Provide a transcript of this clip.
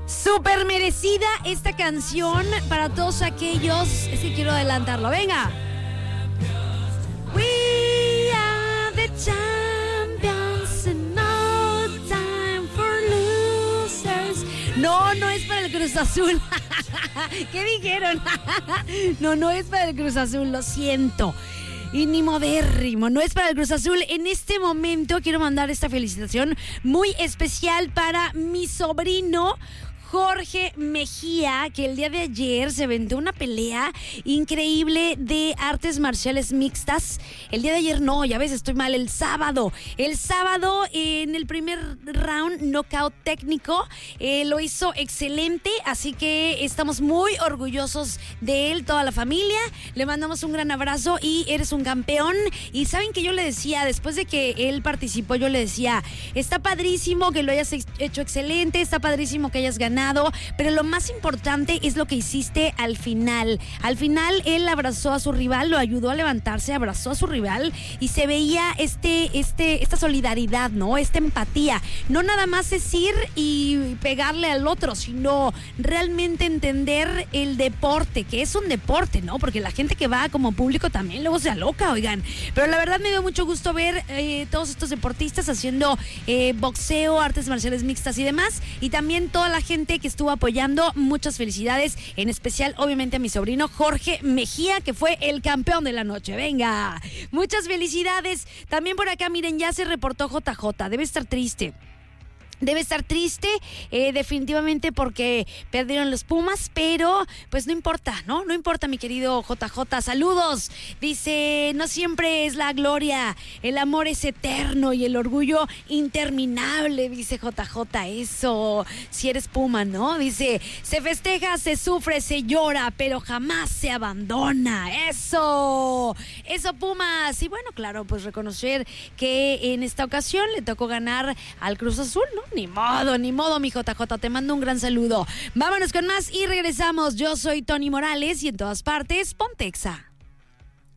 Súper merecida esta canción para todos aquellos. Es que quiero adelantarlo. Venga. We are the champions and no time for losers. No, no es para el Cruz Azul. ¿Qué dijeron? No es para el Cruz Azul, lo siento. Y ni modérrimo, no es para el Cruz Azul. En este momento quiero mandar esta felicitación muy especial para mi sobrino Jorge Mejía, que el día de ayer se aventó una pelea increíble de artes marciales mixtas. El día de ayer no, ya ves, estoy mal, el sábado. El sábado en el primer round, knockout técnico, lo hizo excelente, así que estamos muy orgullosos de él, toda la familia. Le mandamos un gran abrazo y eres un campeón. Y saben que yo le decía, después de que él participó, yo le decía, está padrísimo que lo hayas hecho excelente, está padrísimo que hayas ganado, pero lo más importante es lo que hiciste al final. Al final él abrazó a su rival, lo ayudó a levantarse, abrazó a su rival y se veía esta solidaridad, ¿no? Esta empatía. No nada más es ir y pegarle al otro, sino realmente entender el deporte, que es un deporte, ¿no? Porque la gente que va como público también luego se aloca, oigan. Pero la verdad me dio mucho gusto ver todos estos deportistas haciendo boxeo, artes marciales mixtas y demás. Y también toda la gente que estuvo apoyando, muchas felicidades, en especial obviamente a mi sobrino Jorge Mejía, que fue el campeón de la noche. Venga, muchas felicidades. También por acá, miren, ya se reportó JJ, debe estar triste. Debe estar triste, definitivamente, porque perdieron los Pumas, pero pues no importa, ¿no? No importa, mi querido JJ. Saludos. Dice, no siempre es la gloria, el amor es eterno y el orgullo interminable, dice JJ. Eso, si eres Puma, ¿no? Dice, se festeja, se sufre, se llora, pero jamás se abandona. Eso Pumas. Y bueno, claro, pues reconocer que en esta ocasión le tocó ganar al Cruz Azul, ¿no? Ni modo, mi JJ, te mando un gran saludo. Vámonos con más y regresamos. Yo soy Tony Morales y en todas partes, Pontexa.